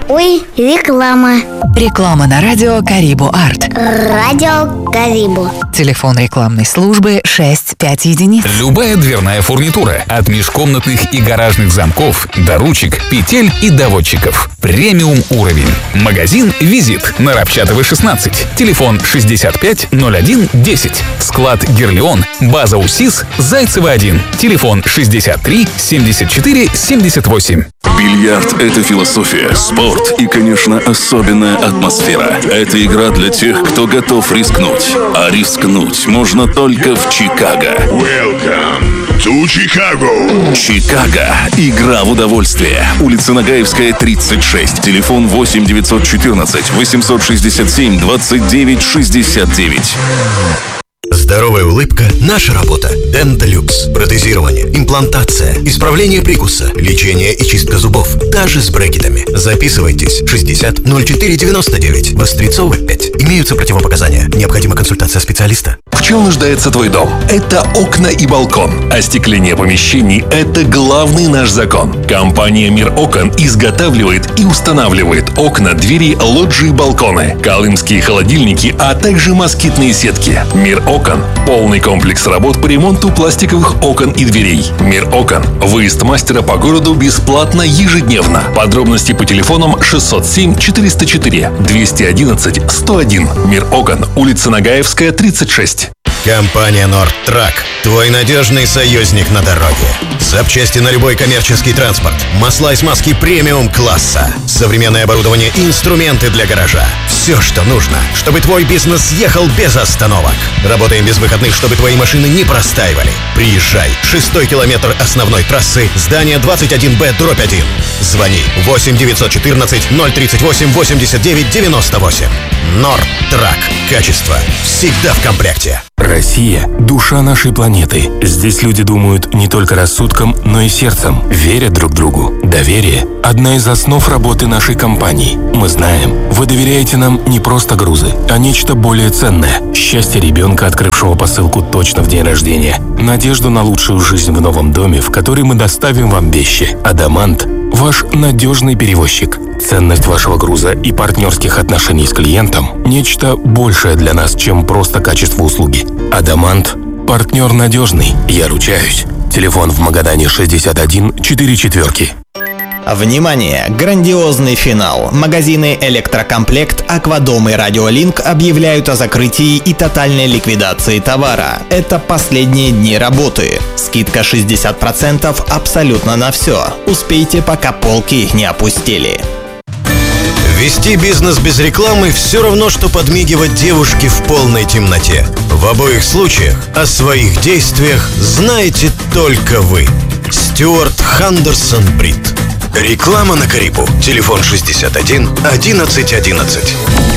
Ой, реклама. Реклама на радио Карибу Арт. Радио Карибу. Телефон рекламной службы 65 единиц. Любая дверная фурнитура. От межкомнатных и гаражных замков до ручек, петель и доводчиков. Премиум уровень. Магазин «Визит» на Рапчатова, 16. Телефон 65 01 10. Склад «Герлеон». База УСИС Зайцева 1. Телефон 63 74 78. Бильярд — это философия, спорт и, конечно, особенная атмосфера. Это игра для тех, кто готов рискнуть. А рискнуть можно только в Чикаго. Welcome to Chicago. Чикаго. Игра в удовольствие. Улица Нагаевская, 36. Телефон 8 914 867 29 69. Здоровая улыбка – наша работа. Денталюкс. Протезирование, имплантация, исправление прикуса, лечение и чистка зубов. Даже с брекетами. Записывайтесь. 60 04 99. Вострецова 5. Имеются противопоказания. Необходима консультация специалиста. В чем нуждается твой дом? Это окна и балкон. Остекление помещений – это главный наш закон. Компания «Мир окон» изготавливает и устанавливает окна, двери, лоджии, балконы, колымские холодильники, а также москитные сетки. «Мир окон» – полный комплекс работ по ремонту пластиковых окон и дверей. «Мир окон» – выезд мастера по городу бесплатно ежедневно. Подробности по телефонам 607 404 211 101. «Мир окон», улица Нагаевская, 36. Компания «Нордтрак» – твой надежный союзник на дороге. Запчасти на любой коммерческий транспорт, масла и смазки премиум-класса, современное оборудование и инструменты для гаража. Все, что нужно, чтобы твой бизнес ехал без остановок. Работаем без выходных, чтобы твои машины не простаивали. Приезжай. 6-й километр основной трассы, здание 21Б/1. Звони 8 914 038 89 98. «Нордтрак». Качество всегда в комплекте. Россия – душа нашей планеты. Здесь люди думают не только рассудком, но и сердцем. Верят друг другу. Доверие – одна из основ работы нашей компании. Мы знаем, вы доверяете нам не просто грузы, а нечто более ценное. Счастье ребенка, открывшего посылку точно в день рождения. Надежду на лучшую жизнь в новом доме, в который мы доставим вам вещи. «Адамант» – ваш надежный перевозчик. Ценность вашего груза и партнерских отношений с клиентом – нечто большее для нас, чем просто качество услуги. «Адамант» – партнер надежный, я ручаюсь. Телефон в Магадане 61 44. Внимание! Грандиозный финал. Магазины «Электрокомплект», «Аквадом» и «Радиолинк» объявляют о закрытии и тотальной ликвидации товара. Это последние дни работы. Скидка 60% абсолютно на все. Успейте, пока полки не опустели. Вести бизнес без рекламы все равно, что подмигивать девушке в полной темноте. В обоих случаях о своих действиях знаете только вы. Стюарт Хандерсон Брит. Реклама на Карибу. Телефон 61 11 11.